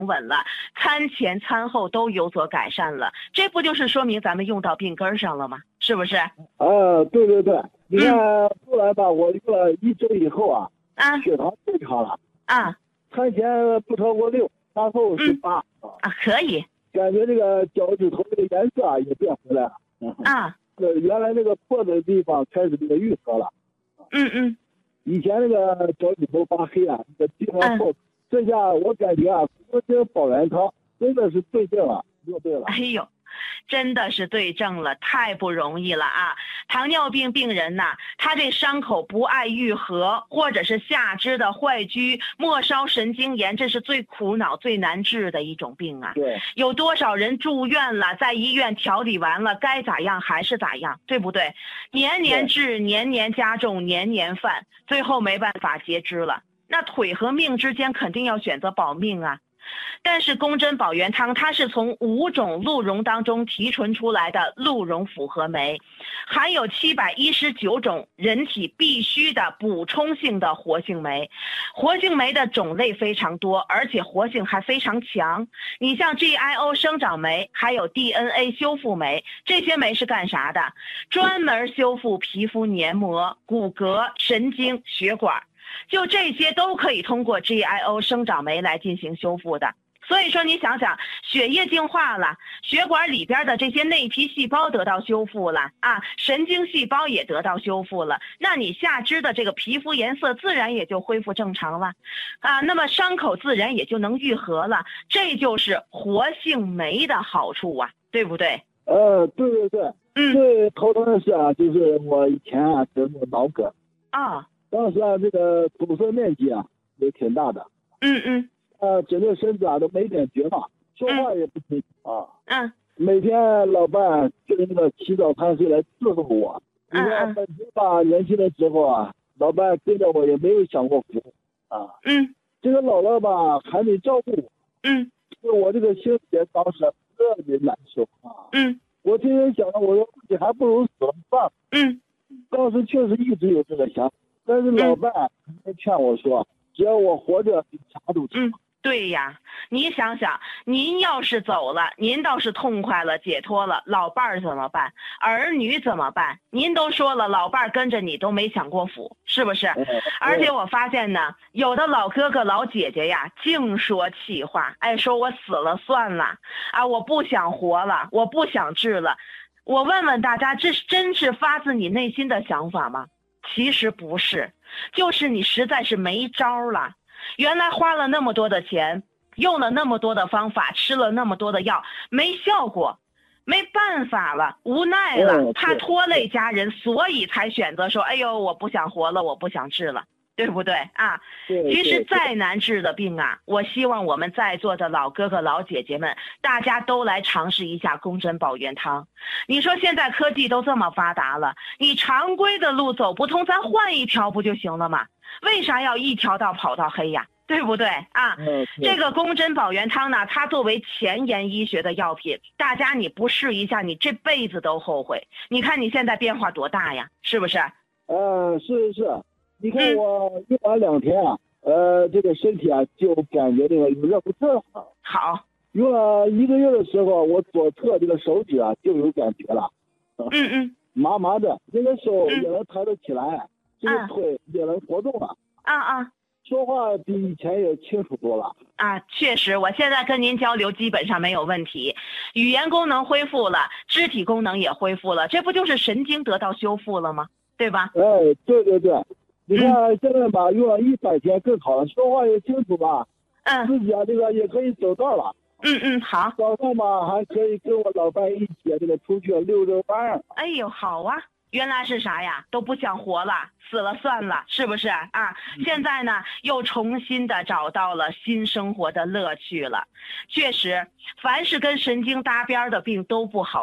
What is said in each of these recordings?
稳了，餐前餐后都有所改善了，这不就是说明咱们用到病根上了吗？是不是？ 对对对，你看后来吧，我用了1周以后啊，血糖正常了餐前不超过6，餐后是8 可以。 感觉这个脚趾头这个颜色也变回来了原来那个破的地方开始这个愈合了。以前那个脚趾头发黑这个地方破，这下我感觉国珍保元汤真的是对症了，用对了。 哎呦，真的是对症了，太不容易了啊！糖尿病病人呐，他这伤口不爱愈合，或者是下肢的坏疽、末梢神经炎，这是最苦恼、最难治的一种病啊。 对， 有多少人住院了，在医院调理完了，该咋样还是咋样，对不对？年年治，年年加重，年年犯，最后没办法截肢了。那腿和命之间肯定要选择保命啊。但是公珍保元汤它是从5种鹿茸当中提纯出来的鹿茸复合酶，含有719种人体必须的补充性的活性酶，活性酶的种类非常多，而且活性还非常强。你像 GIO 生长酶还有 DNA 修复酶，这些酶是干啥的？专门修复皮肤黏膜、骨骼、神经、血管，就这些都可以通过 GIO 生长酶来进行修复的。所以说你想想，血液净化了，血管里边的这些内皮细胞得到修复了神经细胞也得到修复了，那你下肢的这个皮肤颜色自然也就恢复正常了那么伤口自然也就能愈合了，这就是活性酶的好处对不对？ 对对对，最头疼的是就是我以前得过脑梗当时这个堵塞面积也挺大的整个身子都没感觉嘛，说话也不清楚每天老伴就那个起早贪黑来伺候我。你看本身年轻的时候老伴跟着我也没有享过福这个老了还得照顾我我这个心里当时特别难受我天天想着，我说你还不如死了算了当时确实一直有这个想法，但是老伴劝我说，只要我活着比啥都强对呀，你想想，您要是走了，您倒是痛快了，解脱了，老伴儿怎么办？儿女怎么办？您都说了，老伴儿跟着你都没享过福，是不是？而且我发现呢，有的老哥哥老姐姐净说气话，说我死了算了我不想活了，我不想治了。我问问大家，这真是发自你内心的想法吗？其实不是，就是你实在是没招了。原来花了那么多的钱，用了那么多的方法，吃了那么多的药，没效果，没办法了，无奈了，怕拖累家人，所以才选择说，哎呦，我不想活了，我不想治了，对不对其实再难治的病我希望我们在座的老哥哥老姐姐们，大家都来尝试一下公珍保元汤。你说现在科技都这么发达了，你常规的路走不通，咱换一条不就行了吗？为啥要一条道跑到黑呀？对不对这个公珍保元汤呢，它作为前沿医学的药品，大家你不试一下，你这辈子都后悔。你看你现在变化多大呀，是不是？ 是，你看我用完2天这个身体就感觉这个有热不特好。 用了1个月的时候，我左侧这个手指就有感觉了麻麻的，那个手也能抬得起来这个腿也能活动了说话比以前也清楚多了确实，我现在跟您交流基本上没有问题，语言功能恢复了，肢体功能也恢复了，这不就是神经得到修复了吗？对吧？ 对对对，你看现在用了100天更好了，说话也清楚自己这个也可以走道了好。 早上还可以跟我老伴一起这个出去溜溜弯哎呦，好原来是啥呀？都不想活了，死了算了，是不是现在呢，又重新的找到了新生活的乐趣了。确实，凡是跟神经搭边的病都不好治，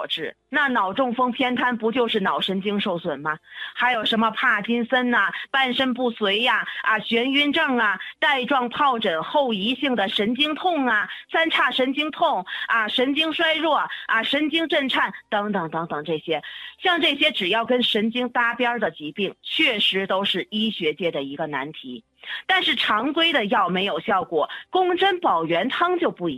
那脑中风偏瘫不就是脑神经受损吗？还有什么帕金森呐、半身不遂呀、眩晕症啊、带状疱疹后遗性的神经痛啊、三叉神经痛神经衰弱神经震颤等等等等，这些像这些只要跟神经搭边的疾病，确实都是医学界的一个难题。但是常规的药没有效果，宫针保元汤就不一样。